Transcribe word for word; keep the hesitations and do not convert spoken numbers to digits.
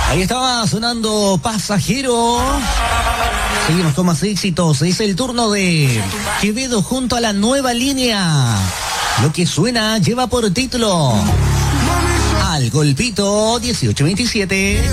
Ahí estaba sonando Pasajero. Seguimos con más éxitos. Es el turno de Quevedo junto a La Nueva Línea. Lo que suena lleva por título Al Golpito dieciocho veintisiete.